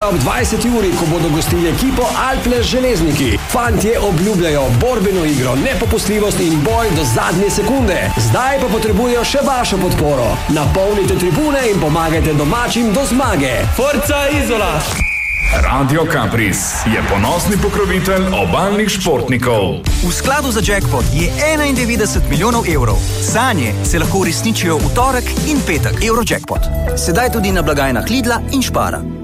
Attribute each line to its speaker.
Speaker 1: ob 20. uri, ko bodo gostili ekipo Alples Železniki. Fantje obljubljajo borbeno igro, nepopustljivost in boj do zadnje sekunde. Zdaj pa potrebujejo še vašo podporo. Napolnite tribune in pomagajte domačim do zmage.
Speaker 2: Forza Izola!
Speaker 3: Radio Campris je ponosni pokrovitelj obalnih športnikov.
Speaker 4: V skladu za jackpot je 91 milijonov evrov. Sanje se lahko uresničijo v torek in petek. Eurojackpot. Sedaj tudi na blagajnah Lidla in Spara.